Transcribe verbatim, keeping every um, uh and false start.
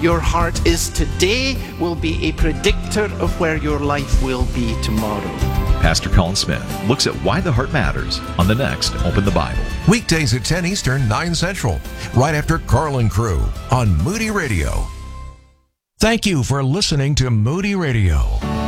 your heart is today will be a predictor of where your life will be tomorrow. Pastor Colin Smith looks at why the heart matters on the next Open the Bible. Weekdays at ten Eastern, nine Central, right after Carlin Crew on Moody Radio. Thank you for listening to Moody Radio.